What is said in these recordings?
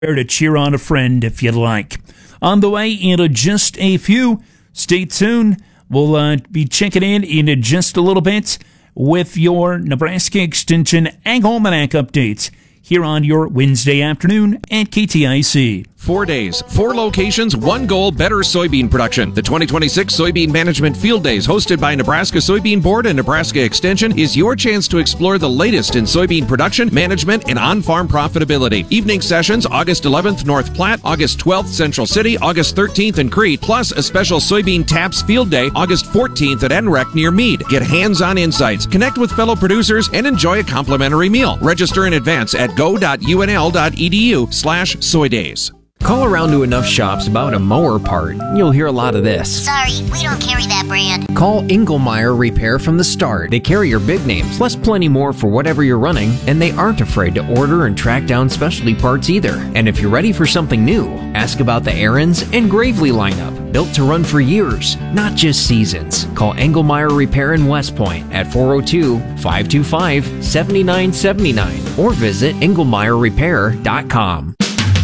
to cheer on a friend if you'd like. On the way in just a few. Stay tuned. We'll be checking in just a little bit with your Nebraska Extension Ag Almanac updates here on your Wednesday afternoon at KTIC. 4 days, 4 locations, 1 goal, better soybean production. The 2026 Soybean Management Field Days, hosted by Nebraska Soybean Board and Nebraska Extension, is your chance to explore the latest in soybean production, management, and on-farm profitability. Evening sessions, August 11th, North Platte, August 12th, Central City, August 13th in Crete, plus a special Soybean Taps Field Day, August 14th at NREC near Meade. Get hands-on insights, connect with fellow producers, and enjoy a complimentary meal. Register in advance at go.unl.edu/soydays. Call around to enough shops about a mower part, you'll hear a lot of this. Sorry, we don't carry that brand. Call Engelmeyer Repair from the start. They carry your big names, plus plenty more for whatever you're running, and they aren't afraid to order and track down specialty parts either. And if you're ready for something new, ask about the Aaron's and Gravely lineup, built to run for years, not just seasons. Call Engelmeyer Repair in West Point at 402-525-7979 or visit engelmeyerrepair.com.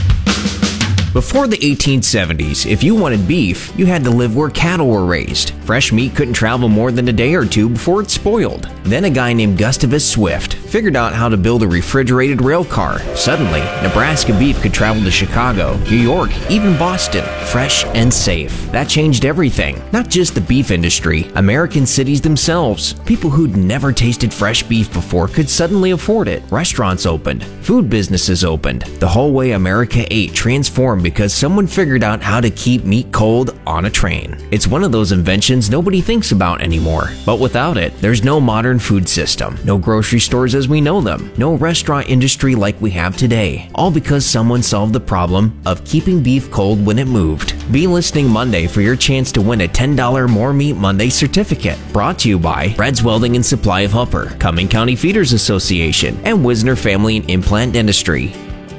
Before the 1870s, if you wanted beef, you had to live where cattle were raised. Fresh meat couldn't travel more than a day or two before it spoiled. Then a guy named Gustavus Swift figured out how to build a refrigerated rail car. Suddenly, Nebraska beef could travel to Chicago, New York, even Boston, fresh and safe. That changed everything. Not just the beef industry, American cities themselves. People who'd never tasted fresh beef before could suddenly afford it. Restaurants opened. Food businesses opened. The whole way America ate transformed because someone figured out how to keep meat cold on a train. It's one of those inventions nobody thinks about anymore. But without it, there's no modern food system, no grocery stores as we know them, no restaurant industry like we have today. All because someone solved the problem of keeping beef cold when it moved. Be listening Monday for your chance to win a $10 More Meat Monday certificate. Brought to you by Fred's Welding and Supply of Upper, Cumming County Feeders Association, and Wisner Family and Implant Dentistry.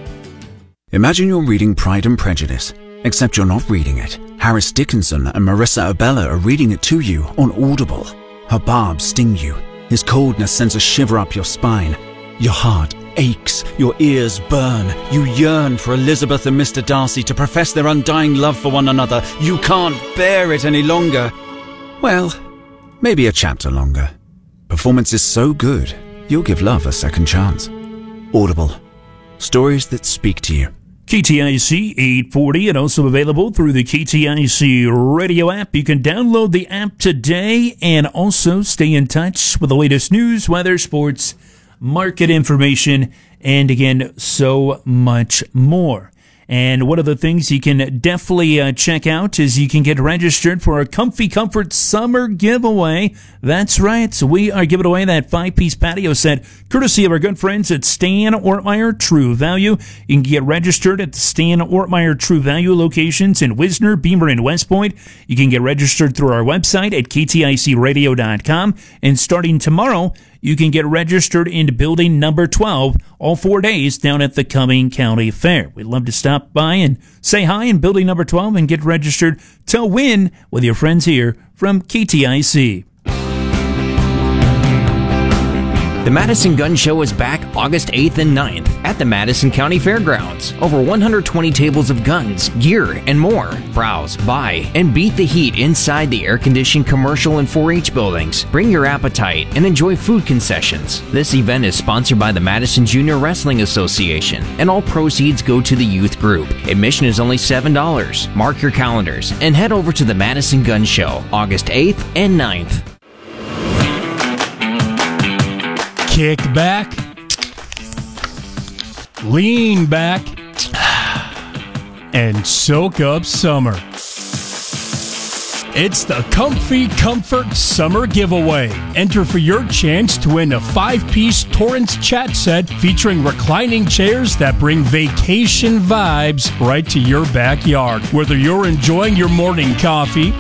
Imagine you're reading Pride and Prejudice, except you're not reading it. Harris Dickinson and Marissa Abella are reading it to you on Audible. Her barbs sting you. His coldness sends a shiver up your spine. Your heart aches, your ears burn. You yearn for Elizabeth and Mr. Darcy to profess their undying love for one another. You can't bear it any longer. Well, maybe a chapter longer. Performance is so good, you'll give love a second chance. Audible. Stories that speak to you. KTIC 840 and also available through the KTIC radio app. You can download the app today and also stay in touch with the latest news, weather, sports, market information, and again, so much more. And one of the things you can definitely check out is you can get registered for our Comfy Comfort Summer Giveaway. That's right. So we are giving away that 5-piece patio set courtesy of our good friends at Stan Ortmeyer True Value. You can get registered at the Stan Ortmeyer True Value locations in Wisner, Beamer, and West Point. You can get registered through our website at kticradio.com. And starting tomorrow, you can get registered into building number 12 all 4 days down at the Cumming County Fair. We'd love to stop by and say hi in building number 12 and get registered to win with your friends here from KTIC. The Madison Gun Show is back August 8th and 9th at the Madison County Fairgrounds. Over 120 tables of guns, gear, and more. Browse, buy, and beat the heat inside the air-conditioned commercial and 4-H buildings. Bring your appetite and enjoy food concessions. This event is sponsored by the Madison Junior Wrestling Association, and all proceeds go to the youth group. Admission is only $7. Mark your calendars and head over to the Madison Gun Show, August 8th and 9th. Kick back, lean back, and soak up summer. It's the Comfy Comfort Summer Giveaway. Enter for your chance to win a 5-piece Torrance chat set featuring reclining chairs that bring vacation vibes right to your backyard. Whether you're enjoying your morning coffee,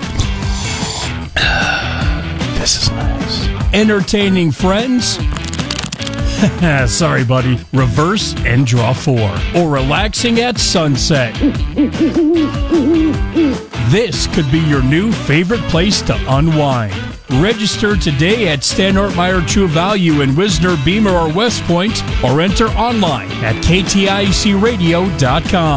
this is nice, entertaining friends, sorry, buddy. Reverse and draw 4. Or relaxing at sunset. This could be your new favorite place to unwind. Register today at Stan Ortmeyer True Value in Wisner, Beamer, or West Point, or enter online at kticradio.com.